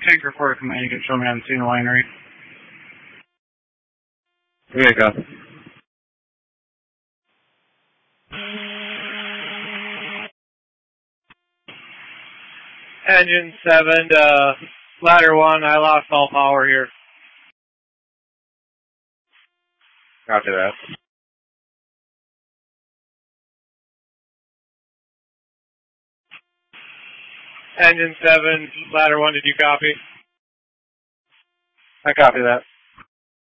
Tanker 4, come on, you can show me on scene winery. Okay, go. Engine 7 to ladder 1, I lost all power here. Copy that. Engine 7, ladder 1, did you copy? I copy that.